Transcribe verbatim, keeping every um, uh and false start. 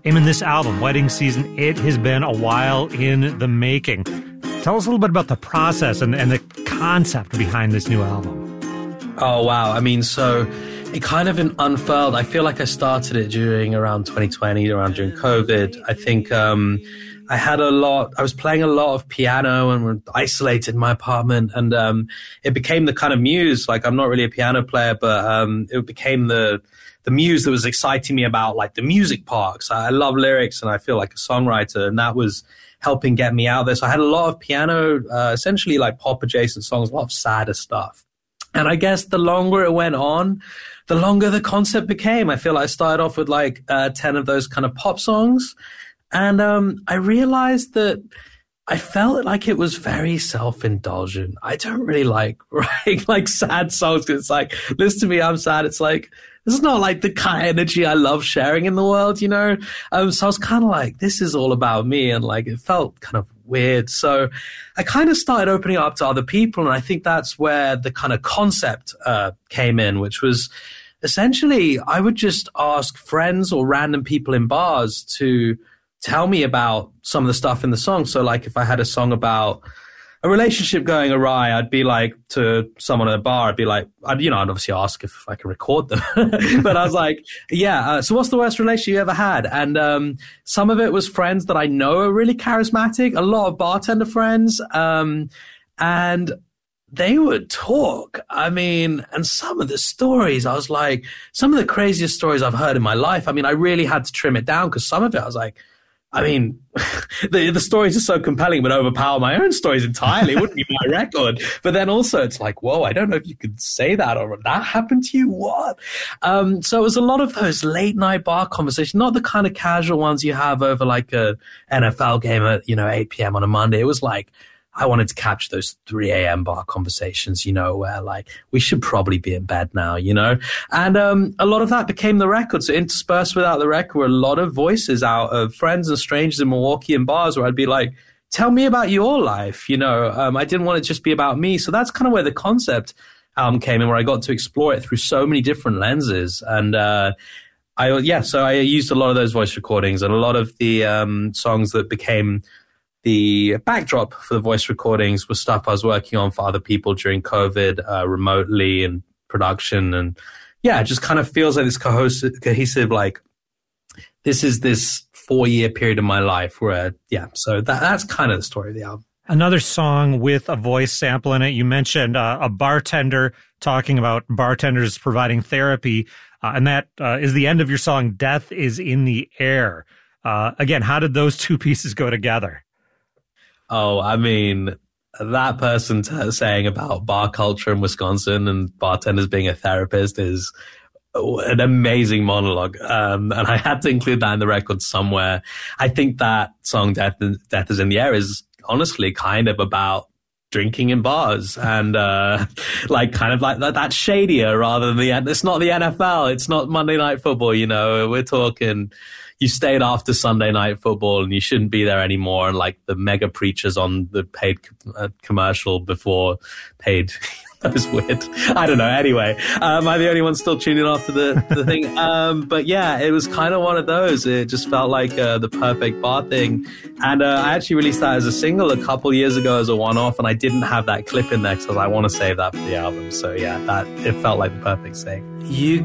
Eamon, this album, Wedding Season, it has been a while in the making. Tell us a little bit about the process and, and the concept behind this new album. Oh, wow. I mean, so it kind of unfurled. I feel like I started it during around twenty twenty, around during COVID. I think um, I had a lot, I was playing a lot of piano and we're isolated in my apartment. And um, it became the kind of muse. Like, I'm not really a piano player, but um, it became the the muse that was exciting me about like the music parts. I love lyrics and I feel like a songwriter, and that was helping get me out there. So I had a lot of piano, uh, essentially like pop adjacent songs, a lot of sadder stuff. And I guess the longer it went on, the longer the concept became. I feel like I started off with like uh, ten of those kind of pop songs. And um, I realized that I felt like it was very self-indulgent. I don't really like writing like sad songs because it's like, listen to me, I'm sad. It's like, this is not like the kind of energy I love sharing in the world, you know? Um, so I was kind of like, this is all about me. And like, it felt kind of weird. So I kind of started opening up to other people. And I think that's where the kind of concept uh, came in, which was essentially I would just ask friends or random people in bars to tell me about some of the stuff in the song. So like if I had a song about a relationship going awry, I'd be like to someone at a bar, I'd be like, I'd, you know, I'd obviously ask if I can record them. But I was like, yeah, uh, so what's the worst relationship you ever had? And um, some of it was friends that I know are really charismatic, a lot of bartender friends. Um, and they would talk. I mean, and some of the stories, I was like, some of the craziest stories I've heard in my life. I mean, I really had to trim it down because some of it I was like, I mean, the the stories are so compelling, but overpower my own stories entirely. It wouldn't be my record. But then also it's like, whoa, I don't know if you could say that or that happened to you. What? Um, so it was a lot of those late night bar conversations, not the kind of casual ones you have over like a N F L game at, you know, eight p.m. on a Monday. It was like, I wanted to capture those three a.m. bar conversations, you know, where like, we should probably be in bed now, you know? And um, a lot of that became the record. So interspersed without the record were a lot of voices out of friends and strangers in Milwaukee and bars where I'd be like, tell me about your life, you know? Um, I didn't want it to just be about me. So that's kind of where the concept album came in, where I got to explore it through so many different lenses. And uh, I, yeah, so I used a lot of those voice recordings and a lot of the um, songs that became the backdrop for the voice recordings was stuff I was working on for other people during COVID, uh, remotely and production. And yeah, it just kind of feels like this cohesive, cohesive, like this is this four year period of my life where, yeah, so that, that's kind of the story of the album. Another song with a voice sample in it. You mentioned uh, a bartender talking about bartenders providing therapy. Uh, and that uh, is the end of your song, Death is in the Air. Uh, again, how did those two pieces go together? Oh, I mean, that person t- saying about bar culture in Wisconsin and bartenders being a therapist is an amazing monologue. Um, and I had to include that in the record somewhere. I think that song, Death, Death is in the Air, is honestly kind of about drinking in bars and uh, like kind of like that, that's shadier rather than the, it's not the N F L. It's not Monday Night Football, you know, we're talking... You stayed after Sunday Night Football and you shouldn't be there anymore. And like the mega preachers on the paid uh, commercial before paid. That was weird. I don't know. Anyway, um, am I the only one still tuning after the, the thing? Um, but yeah, it was kind of one of those. It just felt like uh, the perfect bar thing. And uh, I actually released that as a single a couple years ago as a one-off. And I didn't have that clip in there because I want to save that for the album. So yeah, that it felt like the perfect thing. You